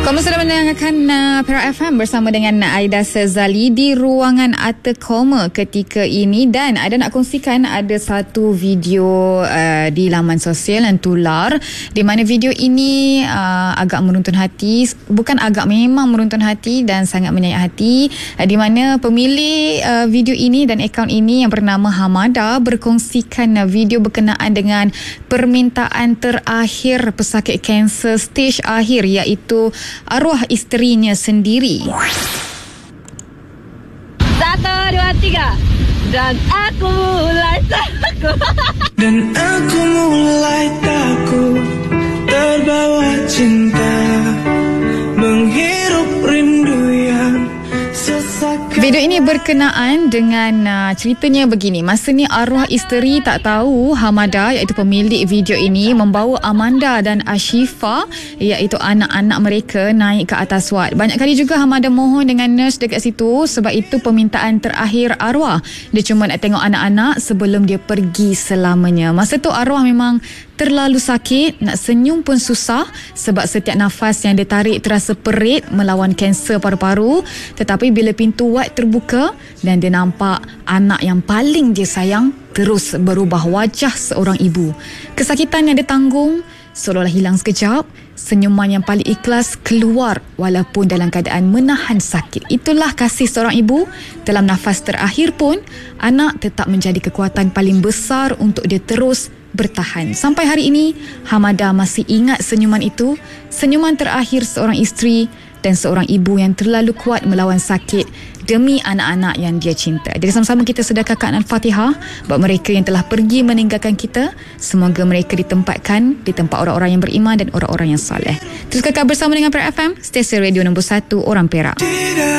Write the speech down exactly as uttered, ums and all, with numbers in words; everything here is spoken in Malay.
Kamu sudah mendengarkan uh, Perak F M bersama dengan Aida Sezali di ruangan Arthur Kommer ketika ini, dan ada nak kongsikan ada satu video uh, di laman sosial yang tular, di mana video ini uh, agak meruntun hati, bukan agak, memang meruntun hati dan sangat menyayat hati, uh, di mana pemilik uh, video ini dan akaun ini yang bernama Hamada berkongsikan uh, video berkenaan dengan permintaan terakhir pesakit kanser stage akhir, iaitu arwah isterinya sendiri. Satu, dua, tiga. Dan aku mulai takut. Dan aku mulai takut terbawa cinta, menghirup rindu yang sesak. Video ini berkenaan dengan uh, ceritanya begini. Masa ni arwah isteri tak tahu Hamada, iaitu pemilik video ini, membawa Amanda dan Ashifa, iaitu anak-anak mereka, naik ke atas wad. Banyak kali juga Hamada mohon dengan nurse dekat situ, sebab itu permintaan terakhir arwah. Dia cuma nak tengok anak-anak sebelum dia pergi selamanya. Masa tu arwah memang terlalu sakit, nak senyum pun susah sebab setiap nafas yang dia tarik terasa perit melawan kanser paru-paru. Tetapi bila pintu wad terbuka dan dia nampak anak yang paling dia sayang, terus berubah wajah seorang ibu. Kesakitan yang dia tanggung seolah-olah hilang sekejap. Senyuman yang paling ikhlas keluar walaupun dalam keadaan menahan sakit. Itulah kasih seorang ibu. Dalam nafas terakhir pun, anak tetap menjadi kekuatan paling besar untuk dia terus bertahan. Sampai hari ini, Hamada masih ingat senyuman itu, senyuman terakhir seorang isteri dan seorang ibu yang terlalu kuat melawan sakit demi anak-anak yang dia cinta. Jadi sama-sama kita sedekahkan Al-Fatihah buat mereka yang telah pergi meninggalkan kita. Semoga mereka ditempatkan di tempat orang-orang yang beriman dan orang-orang yang soleh. Terus kakak bersama dengan Perak F M, stesen radio nombor satu Orang Perak.